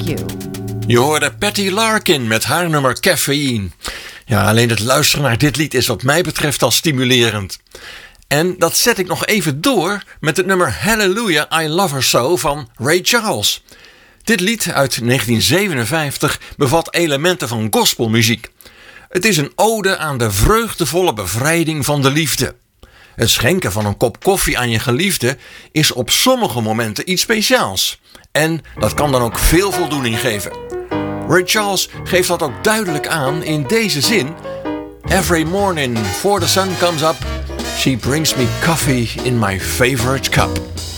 You. Je hoorde Patty Larkin met haar nummer Caffeine. Ja, alleen het luisteren naar dit lied is wat mij betreft al stimulerend. En dat zet ik nog even door met het nummer Hallelujah, I Love Her So van Ray Charles. Dit lied uit 1957 bevat elementen van gospelmuziek. Het is een ode aan de vreugdevolle bevrijding van de liefde. Het schenken van een kop koffie aan je geliefde is op sommige momenten iets speciaals. En dat kan dan ook veel voldoening geven. Ray Charles geeft dat ook duidelijk aan in deze zin. Every morning before the sun comes up, she brings me coffee in my favorite cup.